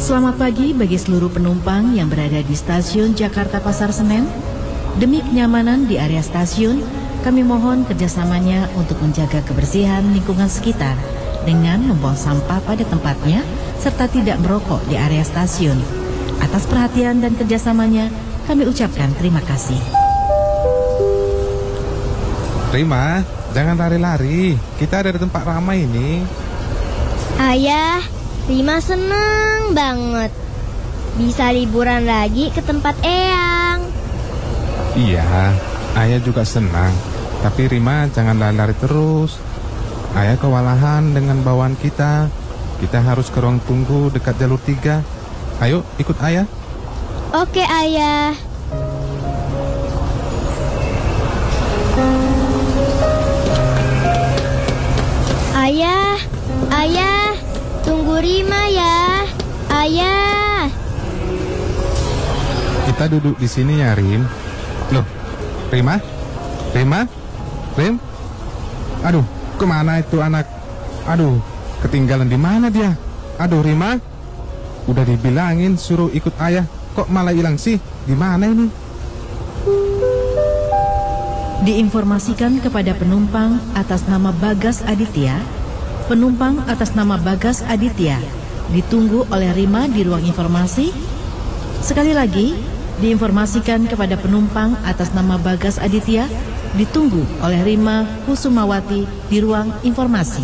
Selamat pagi bagi seluruh penumpang yang berada di stasiun Jakarta Pasar Senen. Demi kenyamanan di area stasiun, kami mohon kerjasamanya untuk menjaga kebersihan lingkungan sekitar dengan membuang sampah pada tempatnya serta tidak merokok di area stasiun. Atas perhatian dan kerjasamanya, kami ucapkan terima kasih. Rima, jangan lari-lari. Kita ada di tempat ramai ini. Ayah, Rima seneng banget bisa liburan lagi ke tempat Eyang. Iya, ayah juga senang. Tapi Rima jangan lari-lari terus. Ayah kewalahan dengan bawaan kita. Kita harus ke ruang tunggu dekat jalur 3. Ayo ikut ayah. Oke ayah. Ayah, tunggu Rima ya. Ayah. Kita duduk di sini ya, Rim. Loh, Rima? Rim? Aduh, kemana itu anak? Aduh, ketinggalan di mana dia? Aduh, Rima. Udah dibilangin suruh ikut ayah, kok malah hilang sih? Di mana ini? Diinformasikan kepada penumpang atas nama Bagas Aditya. Penumpang atas nama Bagas Aditya ditunggu oleh Rima di ruang informasi. Sekali lagi, diinformasikan kepada penumpang atas nama Bagas Aditya ditunggu oleh Rima Kusumawati di ruang informasi.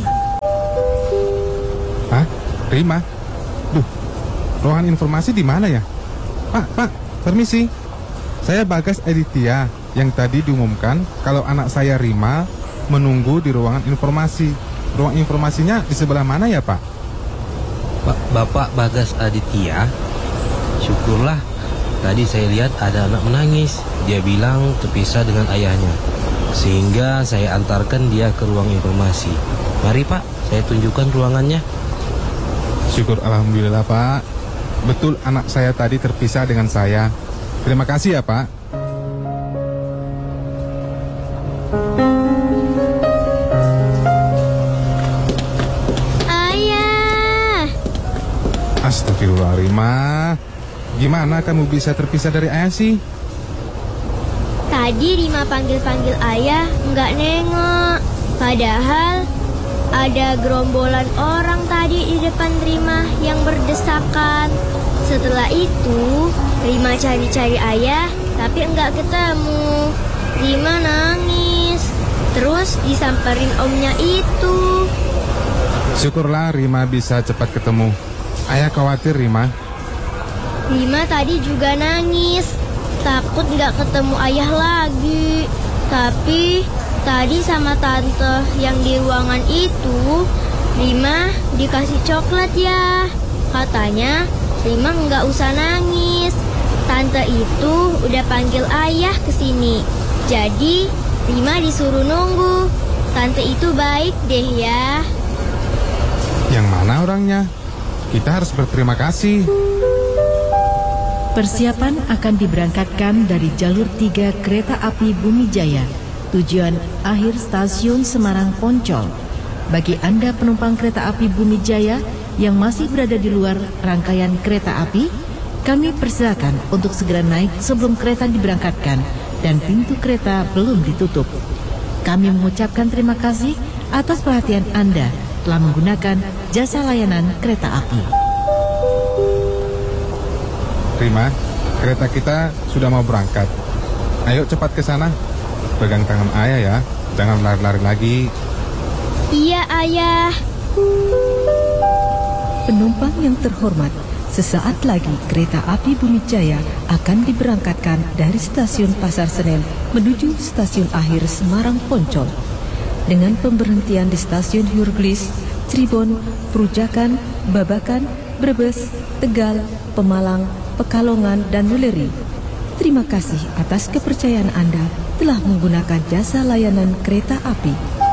Hah? Rima? Duh, ruangan informasi di mana ya? Pak, permisi. Saya Bagas Aditya yang tadi diumumkan kalau anak saya Rima menunggu di ruangan informasi. Ruang informasinya di sebelah mana ya, Pak? Bapak Bagas Aditya? Syukurlah, tadi saya lihat ada anak menangis. Dia bilang terpisah dengan ayahnya, sehingga saya antarkan dia ke ruang informasi. Mari Pak, saya tunjukkan ruangannya. Syukur alhamdulillah, Pak. Betul anak saya tadi terpisah dengan saya. Terima kasih ya, Pak. Astagfirullah, Rima. Gimana kamu bisa terpisah dari ayah sih? Tadi Rima panggil-panggil ayah, nggak nengok. Padahal ada gerombolan orang tadi di depan Rima yang berdesakan. Setelah itu, Rima cari-cari ayah, tapi nggak ketemu. Rima nangis. Terus disamperin omnya itu. Syukurlah Rima bisa cepat ketemu. Ayah khawatir, Rima. Rima tadi juga nangis, takut nggak ketemu ayah lagi. Tapi tadi sama tante yang di ruangan itu, Rima dikasih coklat ya. Katanya Rima nggak usah nangis. Tante itu udah panggil ayah ke sini. Jadi Rima disuruh nunggu. Tante itu baik deh ya. Yang mana orangnya? Kita harus berterima kasih. Persiapan akan diberangkatkan dari jalur 3 kereta api Bumi Jaya, tujuan akhir stasiun Semarang Poncol. Bagi Anda penumpang kereta api Bumi Jaya yang masih berada di luar rangkaian kereta api, kami persilakan untuk segera naik sebelum kereta diberangkatkan dan pintu kereta belum ditutup. Kami mengucapkan terima kasih atas perhatian Anda telah menggunakan jasa layanan kereta api. Rima, kereta kita sudah mau berangkat. Ayo cepat ke sana. Pegang tangan ayah ya. Jangan lari-lari lagi. Iya, ayah. Penumpang yang terhormat, sesaat lagi kereta api Bumi Jaya akan diberangkatkan dari stasiun Pasar Senen menuju stasiun akhir Semarang Poncol. Dengan pemberhentian di stasiun Hurglis, Cirebon, Perujakan, Babakan, Brebes, Tegal, Pemalang, Pekalongan, dan Wuleri. Terima kasih atas kepercayaan Anda telah menggunakan jasa layanan kereta api.